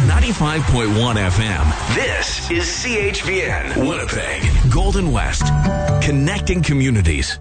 95.1 FM. This is CHVN Winnipeg, Golden West, connecting communities.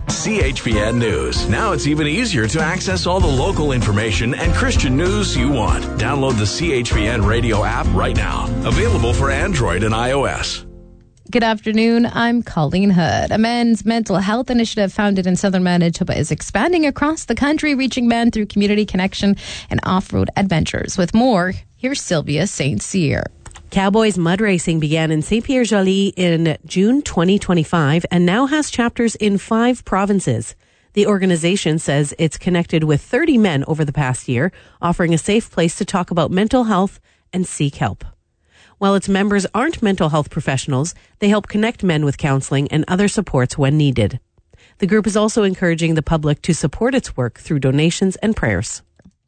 CHVN News. Now it's even easier to access all the local information and Christian news you want. Download the CHVN radio app right now. Available for Android and iOS. Good afternoon. I'm Colleen Hood. A men's mental health initiative founded in southern Manitoba is expanding across the country, reaching men through community connection and off-road adventures. With more, here's Sylvia St. Cyr. Cowboys Mud Racing began in St. Pierre-Joly in June 2025 and now has chapters in 5 provinces. The organization says it's connected with 30 men over the past year, offering a safe place to talk about mental health and seek help. While its members aren't mental health professionals, they help connect men with counseling and other supports when needed. The group is also encouraging the public to support its work through donations and prayers.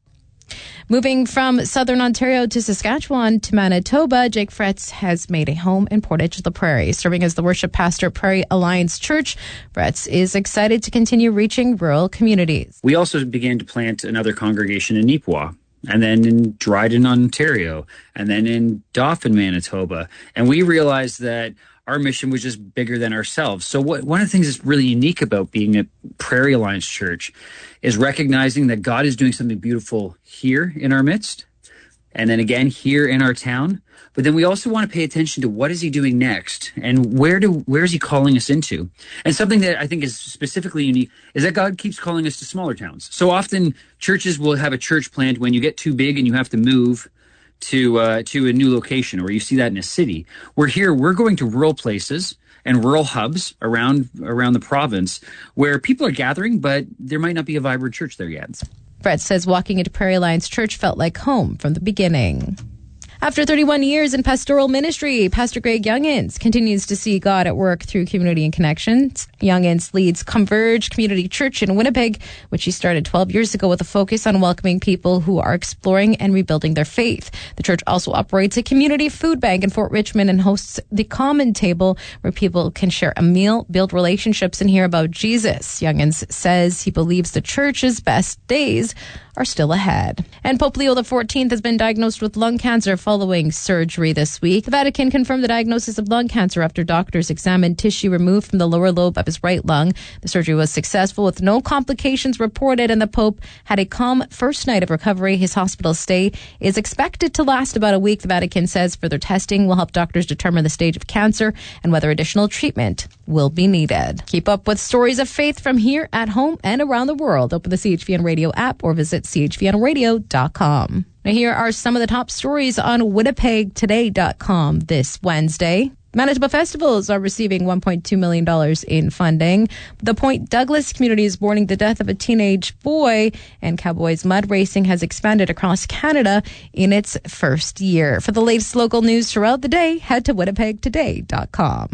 Moving from southern Ontario to Saskatchewan to Manitoba, Jake Fretz has made a home in Portage-la-Prairie. Serving as the worship pastor at Prairie Alliance Church, Fretz is excited to continue reaching rural communities. We also began to plant another congregation in Neepawa, and then in Dryden, Ontario, and then in Dauphin, Manitoba. And we realized that our mission was just bigger than ourselves. So one of the things that's really unique about being a Prairie Alliance Church is recognizing that God is doing something beautiful here in our midst, and then again here in our town. But then we also want to pay attention to what is he doing next, and where is he calling us into? And something that I think is specifically unique is that God keeps calling us to smaller towns. So often churches will have a church plant when you get too big and you have to move to a new location, or you see that in a city. We're going to rural places and rural hubs around the province where people are gathering, but there might not be a vibrant church there yet. Brett says walking into Prairie Alliance Church felt like home from the beginning. After 31 years in pastoral ministry, Pastor Greg Youngins continues to see God at work through community and connections. Youngins leads Converge Community Church in Winnipeg, which he started 12 years ago with a focus on welcoming people who are exploring and rebuilding their faith. The church also operates a community food bank in Fort Richmond and hosts the Common Table, where people can share a meal, build relationships, and hear about Jesus. Youngins says he believes the church's best days are still ahead. And Pope Leo XIV has been diagnosed with lung cancer following surgery this week. The Vatican confirmed the diagnosis of lung cancer after doctors examined tissue removed from the lower lobe of his right lung. The surgery was successful with no complications reported, and the Pope had a calm first night of recovery. His hospital stay is expected to last about a week. The Vatican says further testing will help doctors determine the stage of cancer and whether additional treatment will be needed. Keep up with stories of faith from here at home and around the world. Open the CHVN Radio app or visit chvnradio.com. Now here are some of the top stories on winnipegtoday.com this Wednesday. Manitoba festivals are receiving $1.2 million in funding. The Point Douglas community is mourning the death of a teenage boy, and Cowboys Mud Racing has expanded across Canada in its first year. For the latest local news throughout the day, head to winnipegtoday.com.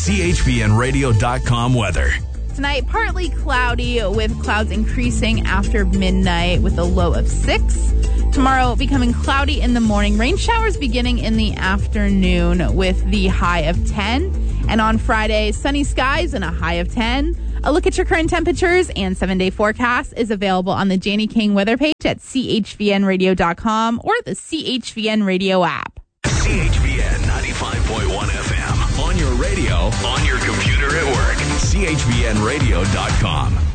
CHVNradio.com weather. Tonight, partly cloudy with clouds increasing after midnight with a low of 6. Tomorrow, becoming cloudy in the morning. Rain showers beginning in the afternoon with the high of 10. And on Friday, sunny skies and a high of 10. A look at your current temperatures and 7-day forecast is available on the Janie King weather page at chvnradio.com or the CHVN Radio app. CHVN 95.1 FM. On your radio, on your computer at work. CHVNradio.com.